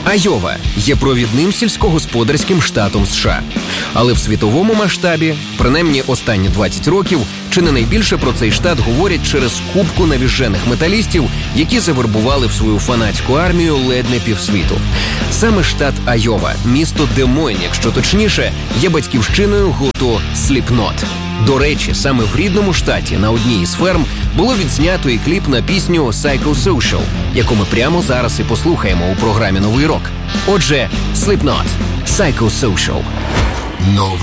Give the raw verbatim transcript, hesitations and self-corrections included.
Айова є провідним сільськогосподарським штатом США. Але в світовому масштабі, принаймні останні двадцять років, чи не найбільше про цей штат говорять через купку навіжених металістів, які завербували в свою фанатську армію ледь не півсвіту. Саме штат Айова, місто Де-Мойн, якщо точніше, є батьківщиною гурту Slipknot. До речі, саме в рідному штаті на одній із ферм було відзнято і кліп на пісню «Psychosocial», яку ми прямо зараз і послухаємо у програмі «Новий рок». Отже, Slipknot, «Psychosocial».